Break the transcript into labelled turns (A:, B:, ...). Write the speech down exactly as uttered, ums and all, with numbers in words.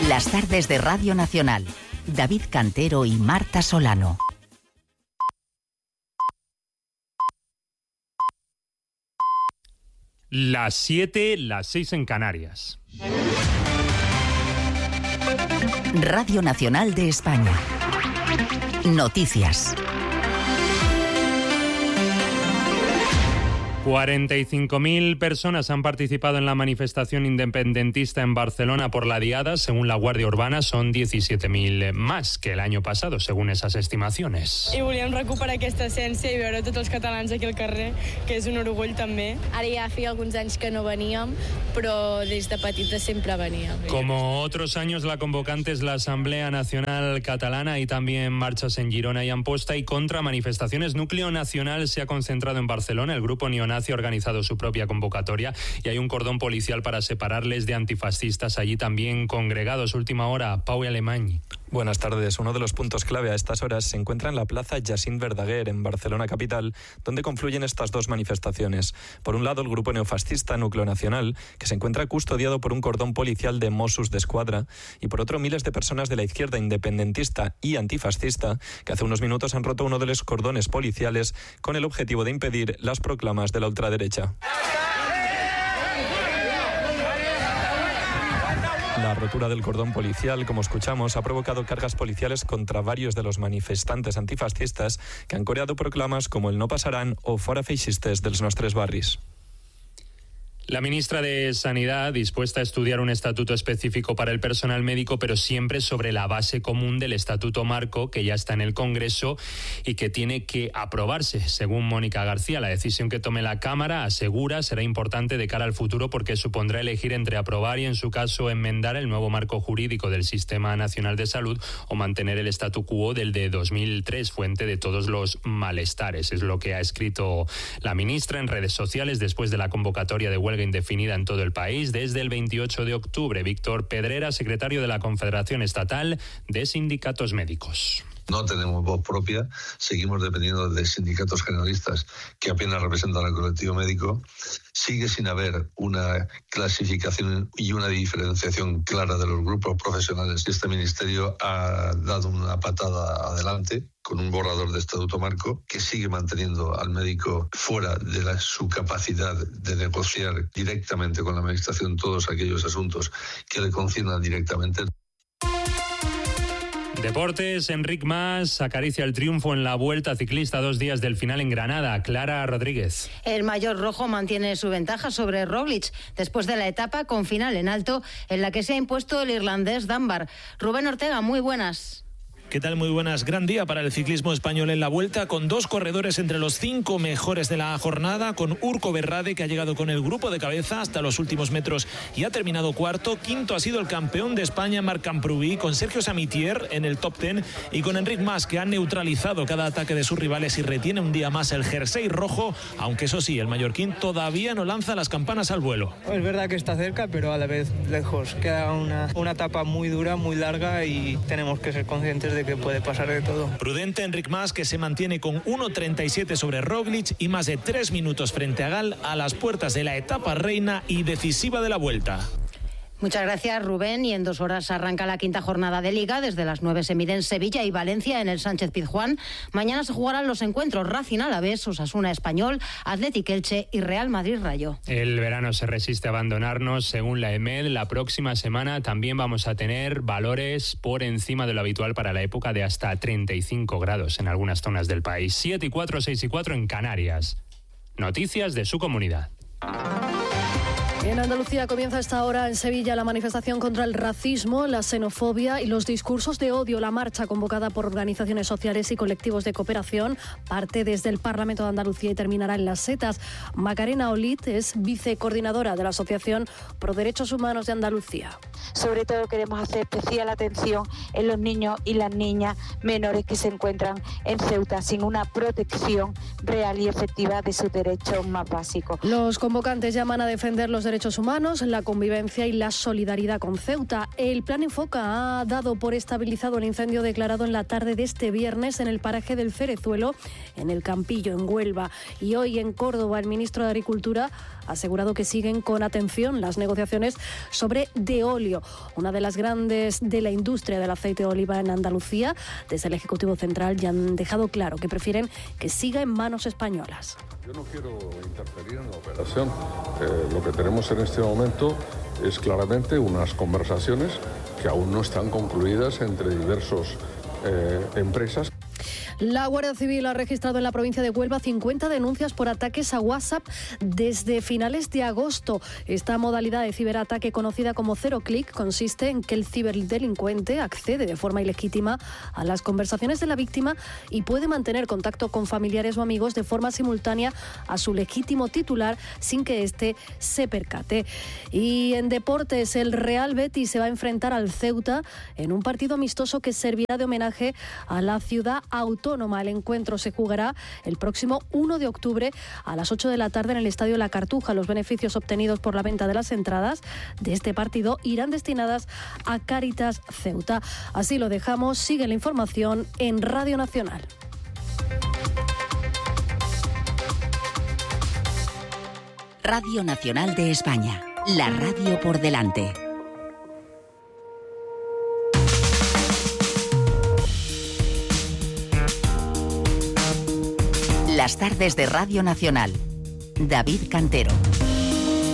A: Las tardes de Radio Nacional. David Cantero y Marta Solano.
B: Las siete, las seis en Canarias.
A: Radio Nacional de España. Noticias.
B: cuarenta y cinco mil personas han participado en la manifestación independentista en Barcelona por la Diada. Según la Guàrdia Urbana, son diecisiete mil más que el año pasado, según esas estimaciones.
C: I volíem recuperar aquesta essència i veure tots els catalans aquí al carrer, que és un orgull també.
D: Ara ja feia alguns anys que no veníem, però des de petita sempre veníem.
B: Como otros años, la convocante es la Asamblea Nacional Catalana y también marchas en Girona y Amposta y contra manifestaciones. Núcleo Nacional se ha concentrado en Barcelona. El grupo neonazi ha organizado su propia convocatoria y hay un cordón policial para separarles de antifascistas allí también congregados. Última hora, Pau Alemany.
E: Buenas tardes. Uno de los puntos clave a estas horas se encuentra en la plaza Jacint Verdaguer, en Barcelona capital, donde confluyen estas dos manifestaciones. Por un lado, el grupo neofascista Núcleo Nacional, que se encuentra custodiado por un cordón policial de Mossos d'Esquadra, y por otro, miles de personas de la izquierda independentista y antifascista, que hace unos minutos han roto uno de los cordones policiales con el objetivo de impedir las proclamas de la ultraderecha. La rotura del cordón policial, como escuchamos, ha provocado cargas policiales contra varios de los manifestantes antifascistas que han coreado proclamas como el no pasarán o fora feixistes dels nostres barris.
B: La ministra de Sanidad, dispuesta a estudiar un estatuto específico para el personal médico, pero siempre sobre la base común del Estatuto Marco, que ya está en el Congreso y que tiene que aprobarse. Según Mónica García, la decisión que tome la Cámara, asegura, será importante de cara al futuro porque supondrá elegir entre aprobar y, en su caso, enmendar el nuevo marco jurídico del Sistema Nacional de Salud o mantener el statu quo del de dos mil tres, fuente de todos los malestares. Es lo que ha escrito la ministra en redes sociales después de la convocatoria de huelga indefinida en todo el país desde el veintiocho de octubre. Víctor Pedrera, secretario de la Confederación Estatal de Sindicatos Médicos.
F: No tenemos voz propia, seguimos dependiendo de sindicatos generalistas que apenas representan al colectivo médico. Sigue sin haber una clasificación y una diferenciación clara de los grupos profesionales. Este ministerio ha dado una patada adelante con un borrador de Estatuto Marco que sigue manteniendo al médico fuera de la, su capacidad de negociar directamente con la Administración todos aquellos asuntos que le conciernan directamente.
B: Deportes, Enric Mas acaricia el triunfo en la Vuelta Ciclista a dos días del final en Granada. Clara Rodríguez.
G: El mayor rojo mantiene su ventaja sobre Roglic después de la etapa con final en alto en la que se ha impuesto el irlandés Dunbar. Rubén Ortega, muy buenas.
H: ¿Qué tal? Muy buenas. Gran día para el ciclismo español en la Vuelta, con dos corredores entre los cinco mejores de la jornada, con Urco Berrade, que ha llegado con el grupo de cabeza hasta los últimos metros y ha terminado cuarto. Quinto ha sido el campeón de España, Marc Camprubi, con Sergio Samitier en el top ten y con Enric Mas, que ha neutralizado cada ataque de sus rivales y retiene un día más el jersey rojo, aunque eso sí, el mallorquín todavía no lanza las campanas al vuelo.
I: Es verdad que está cerca, pero a la vez lejos. Queda una, una etapa muy dura, muy larga y tenemos que ser conscientes de que puede pasar de todo.
H: Prudente Enric Mas, que se mantiene con uno treinta y siete sobre Roglic y más de tres minutos frente a Gal a las puertas de la etapa reina y decisiva de la Vuelta.
G: Muchas gracias, Rubén. Y en dos horas arranca la quinta jornada de Liga. Desde las nueve se miden Sevilla y Valencia en el Sánchez Pizjuán. Mañana se jugarán los encuentros Racing Alavés, Osasuna Español, Athletic Elche y Real Madrid Rayo.
B: El verano se resiste a abandonarnos. Según la E M E D, la próxima semana también vamos a tener valores por encima de lo habitual para la época, de hasta treinta y cinco grados en algunas zonas del país. siete y cuatro, seis y cuatro en Canarias. Noticias de su comunidad.
J: En Andalucía comienza esta hora en Sevilla la manifestación contra el racismo, la xenofobia y los discursos de odio. La marcha, convocada por organizaciones sociales y colectivos de cooperación, parte desde el Parlamento de Andalucía y terminará en Las Setas. Macarena Olit es vicecoordinadora de la Asociación Pro Derechos Humanos de Andalucía.
K: Sobre todo queremos hacer especial atención en los niños y las niñas menores que se encuentran en Ceuta sin una protección real y efectiva de sus derechos más básicos.
J: Los convocantes llaman a defender los derechos derechos humanos, la convivencia y la solidaridad con Ceuta. El Plan Enfoca ha dado por estabilizado el incendio declarado en la tarde de este viernes en el paraje del Cerezuelo, en el Campillo, en Huelva. Y hoy en Córdoba el ministro de Agricultura ha asegurado que siguen con atención las negociaciones sobre Deolio, una de las grandes de la industria del aceite de oliva en Andalucía. Desde el Ejecutivo Central ya han dejado claro que prefieren que siga en manos españolas.
L: Yo no quiero interferir en la operación. Eh, lo que tenemos en este momento es claramente unas conversaciones que aún no están concluidas entre diversas eh, empresas.
J: La Guardia Civil ha registrado en la provincia de Huelva cincuenta denuncias por ataques a WhatsApp desde finales de agosto. Esta modalidad de ciberataque, conocida como cero clic, consiste en que el ciberdelincuente accede de forma ilegítima a las conversaciones de la víctima y puede mantener contacto con familiares o amigos de forma simultánea a su legítimo titular sin que éste se percate. Y en deportes, el Real Betis se va a enfrentar al Ceuta en un partido amistoso que servirá de homenaje a la ciudad autónoma. El encuentro se jugará el próximo uno de octubre a las ocho de la tarde en el Estadio La Cartuja. Los beneficios obtenidos por la venta de las entradas de este partido irán destinadas a Cáritas Ceuta. Así lo dejamos. Sigue la información en Radio Nacional.
A: Radio Nacional de España. La radio por delante. Las tardes de Radio Nacional. David Cantero.